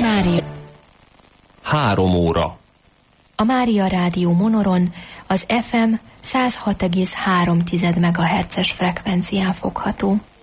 Mária. 3 óra. A Mária Rádió Monoron az FM 106,3 MHz-es frekvencián fogható.